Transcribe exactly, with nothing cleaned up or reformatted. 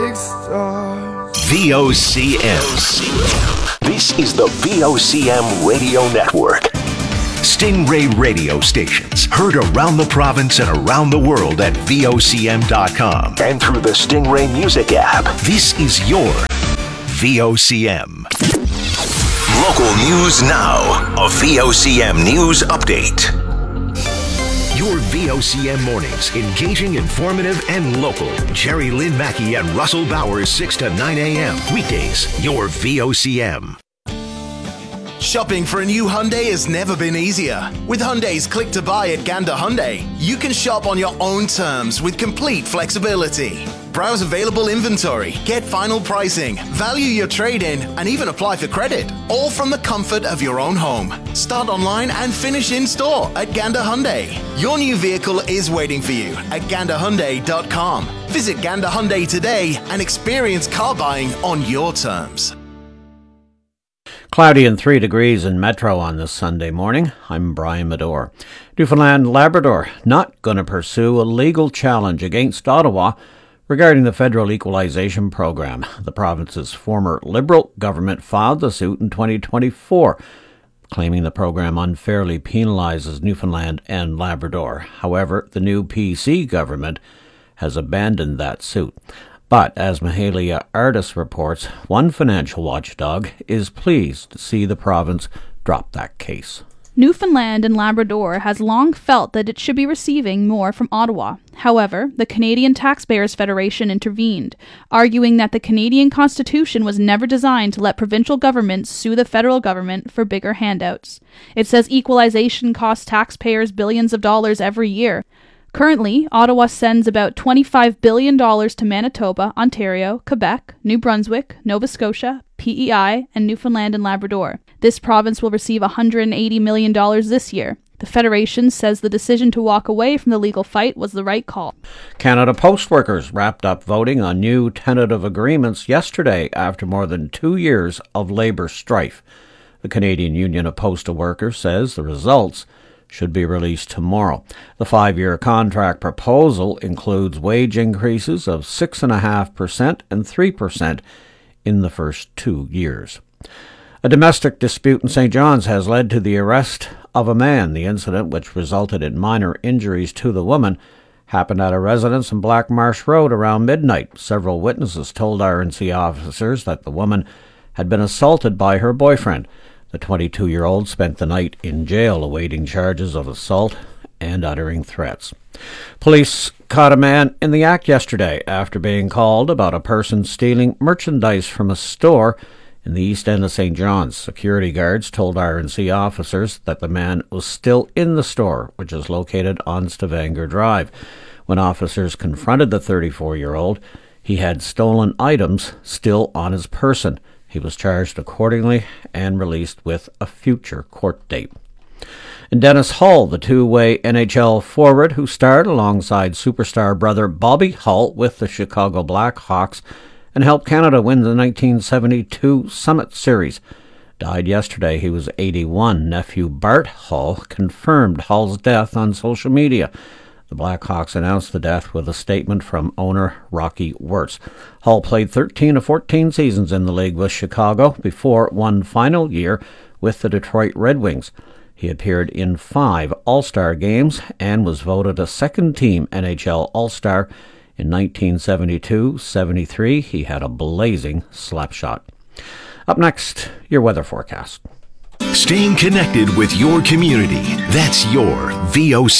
big stars. V O C M. This is the V O C M Radio Network. Stingray radio stations heard around the province and around the world at V O C M dot com and through the Stingray Music app. This is your V O C M. Local news now. A V O C M News Update. Your V O C M mornings, engaging, informative, and local. Jerry Lynn Mackey and Russell Bowers, six to nine a.m. Weekdays, your V O C M. Shopping for a new Hyundai has never been easier. With Hyundai's Click to Buy at Gander Hyundai, you can shop on your own terms with complete flexibility. Browse available inventory, get final pricing, value your trade-in, and even apply for credit, all from the comfort of your own home. Start online and finish in store at Gander Hyundai. Your new vehicle is waiting for you at gander hyundai dot com. Visit Gander Hyundai today and experience car buying on your terms. Cloudy and three degrees in Metro on this Sunday morning. I'm Brian Medore. Newfoundland Labrador not going to pursue a legal challenge against Ottawa regarding the federal equalization program. The province's former Liberal government filed the suit in twenty twenty-four, claiming the program unfairly penalises Newfoundland and Labrador. However, the new P C government has abandoned that suit. But as Mahalia Artis reports, one financial watchdog is pleased to see the province drop that case. Newfoundland and Labrador has long felt that it should be receiving more from Ottawa. However, the Canadian Taxpayers Federation intervened, arguing that the Canadian Constitution was never designed to let provincial governments sue the federal government for bigger handouts. It says equalization costs taxpayers billions of dollars every year. Currently, Ottawa sends about twenty-five billion dollars to Manitoba, Ontario, Quebec, New Brunswick, Nova Scotia, P E I, and Newfoundland and Labrador. This province will receive one hundred eighty million dollars this year. The Federation says the decision to walk away from the legal fight was the right call. Canada Post workers wrapped up voting on new tentative agreements yesterday after more than two years of labour strife. The Canadian Union of Postal Workers says the results should be released tomorrow. The five-year contract proposal includes wage increases of six point five percent and three percent in the first two years. A domestic dispute in Saint John's has led to the arrest of a man. The incident, which resulted in minor injuries to the woman, happened at a residence in Black Marsh Road around midnight. Several witnesses told R and C officers that the woman had been assaulted by her boyfriend. The twenty-two-year-old spent the night in jail awaiting charges of assault and uttering threats. Police caught a man in the act yesterday after being called about a person stealing merchandise from a store in the east end of Saint John's. Security guards told R and C officers that the man was still in the store, which is located on Stavanger Drive. When officers confronted the thirty-four-year-old, he had stolen items still on his person. He was charged accordingly and released with a future court date. And Dennis Hull, the two-way N H L forward who starred alongside superstar brother Bobby Hull with the Chicago Blackhawks and helped Canada win the nineteen seventy-two Summit Series, died yesterday. He was eighty-one. Nephew Bart Hull confirmed Hull's death on social media. The Blackhawks announced the death with a statement from owner Rocky Wirtz. Hull played thirteen of fourteen seasons in the league with Chicago before one final year with the Detroit Red Wings. He appeared in five All-Star games and was voted a second-team N H L All-Star. In nineteen seventy-two seventy-three, he had a blazing slap shot. Up next, your weather forecast. Staying connected with your community. That's your V O C.